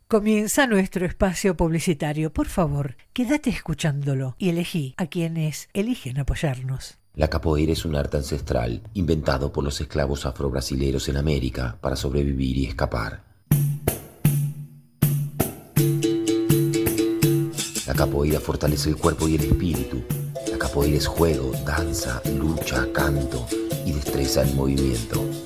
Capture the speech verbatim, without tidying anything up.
Comienza nuestro espacio publicitario. Por favor, quédate escuchándolo y elegí a quienes eligen apoyarnos. La capoeira es un arte ancestral inventado por los esclavos afrobrasileros en América para sobrevivir y escapar. La capoeira fortalece el cuerpo y el espíritu. La capoeira es juego, danza, lucha, canto y destreza en movimiento.